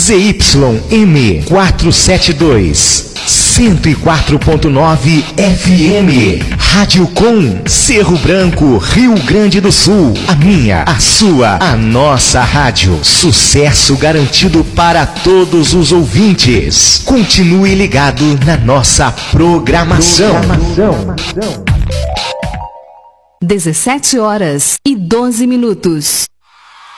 ZYM 472, 104.9 FM. Rádio Com, Cerro Branco, Rio Grande do Sul. A minha, a sua, a nossa rádio. Sucesso garantido para todos os ouvintes. Continue ligado na nossa programação. 17h12.